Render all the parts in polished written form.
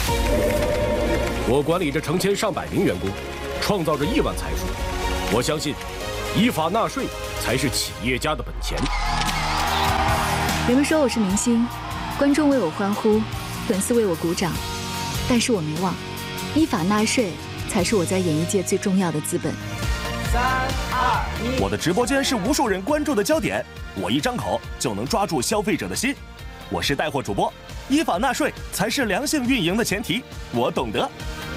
我管理着成千上百名员工，创造着亿万财富。我相信，依法纳税才是企业家的本钱。 人们说我是明星，观众为我欢呼，粉丝为我鼓掌，但是我没忘，依法纳税才是我在演艺界最重要的资本。 3、2、1， 我的直播间是无数人关注的焦点，我一张口就能抓住消费者的心。我是带货主播，依法纳税才是良性运营的前提，我懂得。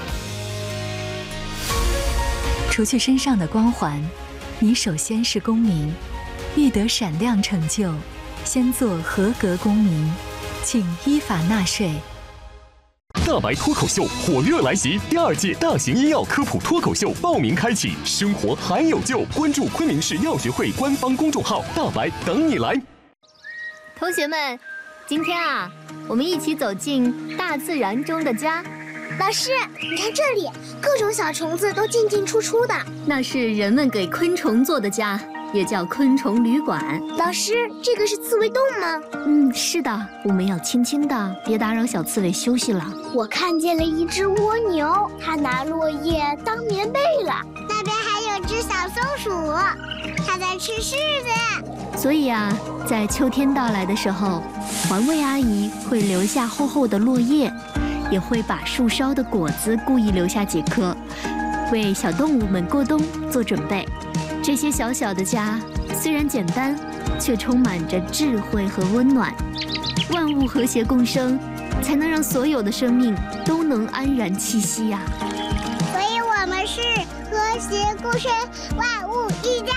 除去身上的光环，你首先是公民，欲得闪亮成就，先做合格公民，请依法纳税。 大白脱口秀火热来袭，第2届大型医药科普脱口秀报名开启，生活还有救！关注昆明市药学会官方公众号，大白等你来。 同学们，今天啊，我们一起走进大自然中的家。 老师，你看这里，各种小虫子都进进出出的， 那是人们给昆虫做的家，也叫昆虫旅馆。 老师，这个是刺猬洞吗？ 是的，我们要轻轻的，别打扰小刺猬休息了。 我看见了一只蜗牛，它拿落叶当棉被了。那边还有只小松鼠，它在吃柿子。 所以啊，在秋天到来的时候，环卫阿姨会留下厚厚的落叶，也会把树梢的果子故意留下几颗，为小动物们过冬做准备。这些小小的家虽然简单，却充满着智慧和温暖。万物和谐共生，才能让所有的生命都能安然栖息呀。 所以我们是和谐共生，万物一家。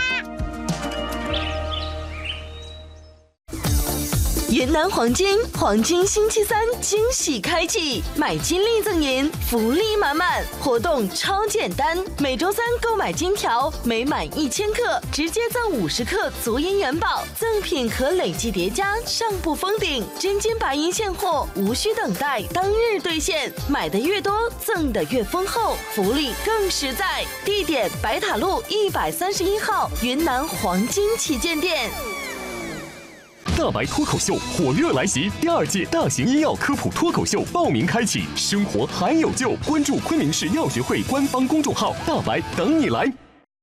云南黄金星期3惊喜开启，买金粒赠银，福利满满，活动超简单。每周3购买金条，每满1000克直接赠50克足银元宝，赠品可累计叠加，上不封顶。真金白银现货，无需等待，当日兑现。买的越多，赠的越丰厚，福利更实在。地点：白塔路131号云南黄金旗舰店。 大白脱口秀火热来袭，第2届大型医药科普脱口秀报名开启，生活还有救！关注昆明市药学会官方公众号，大白等你来。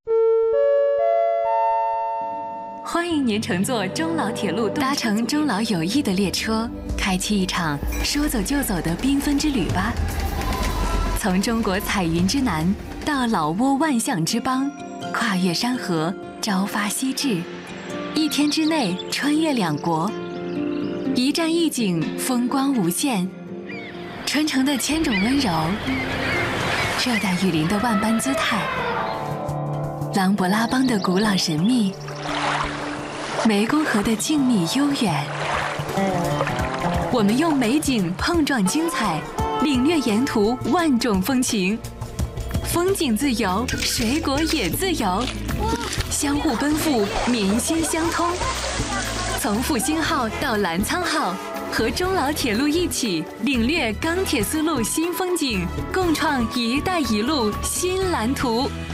欢迎您乘坐中老铁路，搭乘中老友谊的列车，开启一场说走就走的缤纷之旅吧。从中国彩云之南到老挝万象之邦，跨越山河，朝发夕至。1天之内穿越2国，一站一景，风光无限。传承的千种温柔，热带雨林的万般姿态，琅勃拉邦的古老神秘，湄公河的静谧悠远。我们用美景碰撞精彩，领略沿途万种风情。风景自由，水果也自由，相互奔赴，民心相通。从复兴号到澜沧号，和中老铁路一起领略钢铁丝路新风景，共创“一带一路”新蓝图。